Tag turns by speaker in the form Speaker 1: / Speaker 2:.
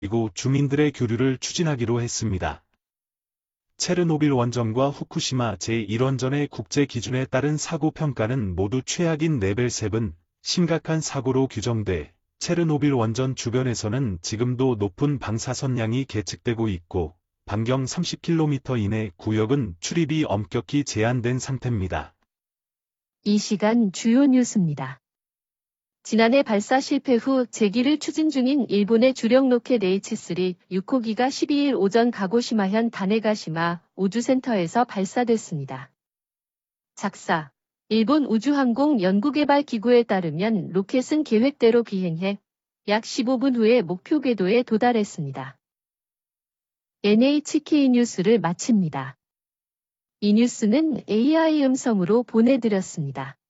Speaker 1: 그리고 주민들의 교류를 추진하기로 했습니다. 체르노빌 원전과 후쿠시마 제1원전의 국제 기준에 따른 사고 평가는 모두 최악인 레벨 7, 심각한 사고로 규정돼 체르노빌 원전 주변에서는 지금도 높은 방사선량이 계측되고 있고 반경 30km 이내 구역은 출입이 엄격히 제한된 상태입니다.
Speaker 2: 이 시간 주요 뉴스입니다. 지난해 발사 실패 후 재기를 추진 중인 일본의 주력 로켓 H3 6호기가 12일 오전 가고시마현 다네가시마 우주센터에서 발사됐습니다. 작사 일본 우주항공연구개발기구에 따르면 로켓은 계획대로 비행해 약 15분 후에 목표 궤도에 도달했습니다. NHK 뉴스를 마칩니다. 이 뉴스는 AI 음성으로 보내드렸습니다.